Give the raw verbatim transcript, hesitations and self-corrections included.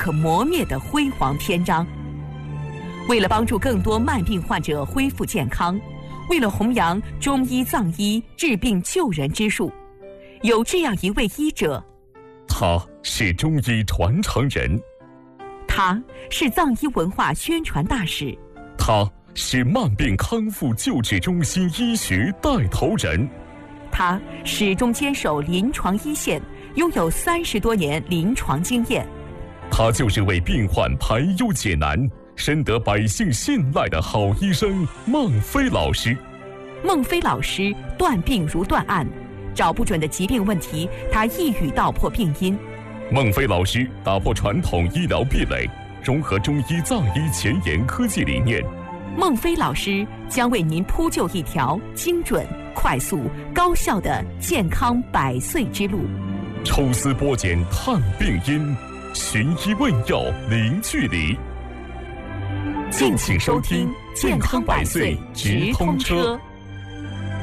可磨灭的辉煌篇章。为了帮助更多慢病患者恢复健康，为了弘扬中医藏医治病救人之术，有这样一位医者， 他是中医传承人， 他是藏医文化宣传大使， 他是慢病康复救治中心医学带头人， 他始终坚守临床一线，拥有三十多年临床经验。 他就是为病患排忧解难，深得百姓信赖的好医生孟非老师。 孟非老师断病如断案，找不准的疾病问题，他一语道破病因。 孟非老师打破传统医疗壁垒，融合中医藏医前沿科技理念。 孟非老师将为您铺就一条精准、快速、高效的健康百岁之路。 抽丝剥茧探病因，寻医问药零距离。敬请收听《健康百岁直通车》。